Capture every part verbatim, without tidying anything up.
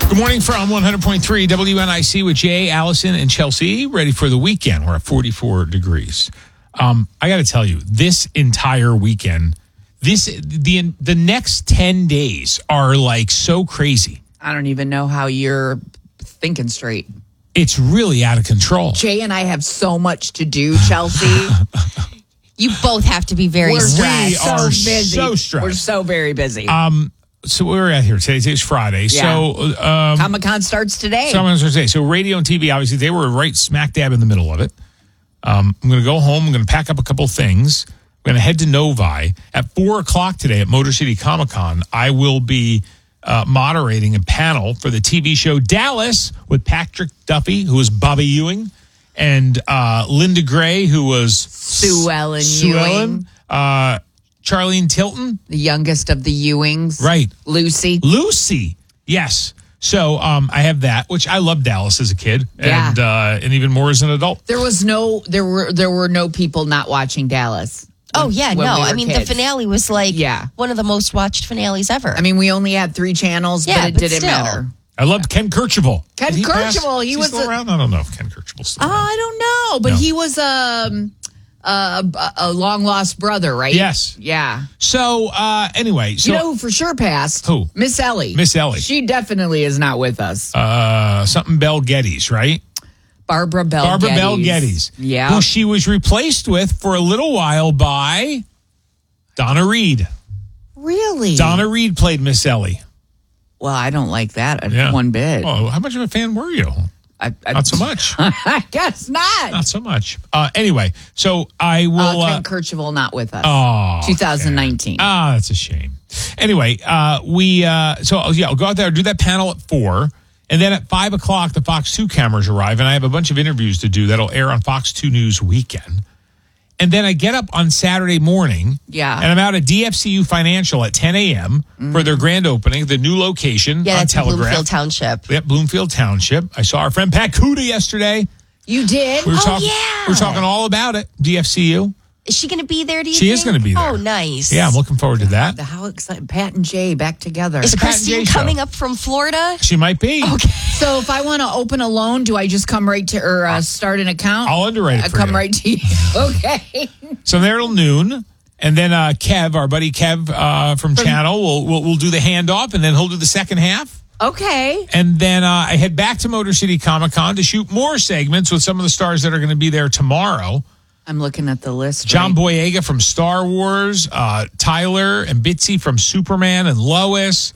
Good morning from one hundred point three W N I C with Jay, Allison, and Chelsea. Ready for the weekend. We're at forty-four degrees. Um, I got to tell you, this entire weekend, this the the next ten days are like so crazy. I don't even know how you're thinking straight. It's really out of control. Jay and I have so much to do, Chelsea. You both have to be very We're stressed. We so are busy. so stressed. We're so very busy. Um, so we're at here today. Today's Friday. Yeah. So um, Comic-Con starts today. So I'm going to say, so radio and T V, obviously, they were right smack dab in the middle of it. Um, I'm going to go home. I'm going to pack up a couple things. I'm going to head to Novi. At four o'clock today at Motor City Comic Con, I will be uh, moderating a panel for the T V show Dallas with Patrick Duffy, who is Bobby Ewing, and uh, Linda Gray, who was Sue Ellen Sue Ewing. Ellen, uh, Charlene Tilton. The youngest of the Ewings. Right. Lucy. Lucy. Yes. So um, I have that, which I loved Dallas as a kid, Yeah. and uh, and even more as an adult. There was no there were there were no people not watching Dallas. Oh, when- yeah, when no. we were I mean, kids. the finale was like Yeah. one of the most watched finales ever. I mean, we only had three channels, Yeah, but it but didn't still. matter. I loved Ken Kirchhoff. Ken Did he pass? Kirchhoff, he Is was still a- around. I don't know if Ken Kirchhoff's still Oh, around. I don't know, but No. he was um, a a, a long lost brother, right? Yes. Yeah. So uh, anyway, so you know who for sure passed? Who? Miss Ellie. Miss Ellie. She definitely is not with us. uh, something Bell Geddes, right? Barbara Bell. Barbara Geddes. Bell Geddes. Yeah. Who she was replaced with for a little while by Donna Reed. Really? Donna Reed played Miss Ellie. Well, I don't like that Yeah. one bit. Oh, how much of a fan were you? I, I, Not so much. I guess not. Not so much. Uh, anyway, so I will. Uh, Uh, Ken Kirchhoff not with us. oh, twenty nineteen. Ah, that's a shame. Anyway, uh, we uh, so yeah, I'll go out there, do that panel at four, and then at five o'clock, the Fox two cameras arrive, and I have a bunch of interviews to do that'll air on Fox two News Weekend. And then I get up on Saturday morning, Yeah. and I'm out at D F C U Financial at ten a.m. Mm-hmm. for their grand opening, the new location yeah, on that's in Telegraph. Bloomfield Township. Yep, Bloomfield Township. I saw our friend Pat Kuda yesterday. You did? We were Oh, talking. yeah. We were talking all about it. D F C U. Is she going to be there, do you She think? is going to be there. Oh, nice. Yeah, I'm looking forward to that. The how exciting. Pat and Jay back together. Is Pat and Jay Christine show. coming up from Florida? She might be. Okay. So if I want to open a loan, do I just come right to or uh, start an account? I'll underwrite it I for come you. right to you. Okay. So there till noon, and then uh, Kev, our buddy Kev uh, from Channel, will will will do the handoff, and then he'll do the second half. Okay. And then uh, I head back to Motor City Comic Con to shoot more segments with some of the stars that are going to be there tomorrow. I'm looking at the list. John right? Boyega from Star Wars, uh, Tyler and Bitsy from Superman and Lois.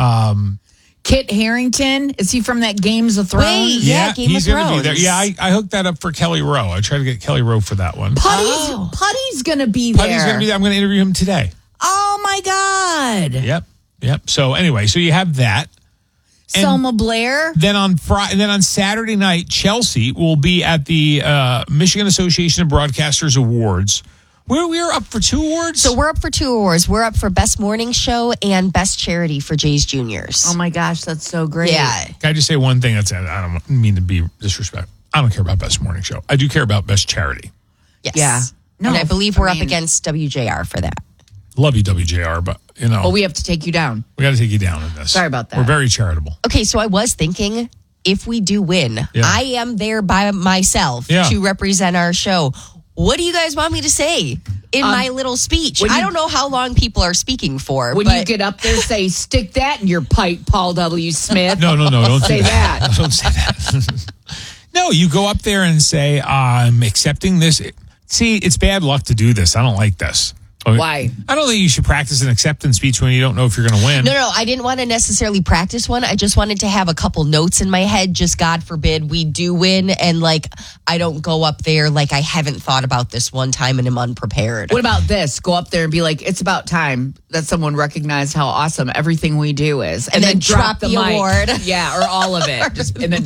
Um, Kit Harington. Is he from that Games of Thrones? Wait. Yeah, Game he's of gonna be there. Thrones. Yeah, I, I hooked that up for Kelly Rowe. I tried to get Kelly Rowe for that one. Putty's, Oh. Putty's going to be Putty's there. going to be there. I'm going to interview him today. Oh, my God. Yep, yep. So anyway, so you have that. And Selma Blair. Then on Friday, then on Saturday night, Chelsea will be at the uh, Michigan Association of Broadcasters Awards. Where we are up for two awards. So we're up for two awards. We're up for Best Morning Show and Best Charity for Jay's Juniors. Oh, my gosh. That's so great. Yeah. Can I just say one thing? That's I don't mean to be disrespectful. I don't care about Best Morning Show. I do care about Best Charity. Yes. Yeah. No, and I believe I we're mean- up against W J R for that. Love you, W J R, but you know But we have to take you down. we got to take you down in this. Sorry about that. We're very charitable. Okay, so I was thinking if we do win, Yeah. I am there by myself Yeah. to represent our show. What do you guys want me to say in Um, my little speech? when I you- don't know how long people are speaking for. When but you get up there, say, stick that in your pipe, Paul W. Smith. No, no, no, don't Say do that. that. Don't say that. No, you go up there and say, I'm accepting this. See, it's bad luck to do this. I don't like this. Okay. Why? I don't think you should practice an acceptance speech when you don't know if you're going to win. No, no, I didn't want to necessarily practice one. I just wanted to have a couple notes in my head. Just God forbid we do win, and like I don't go up there like I haven't thought about this one time and am unprepared. What about this? Go up there and be like, it's about time that someone recognized how awesome everything we do is. And then drop the mic. award. Yeah, or all of it. Just, and then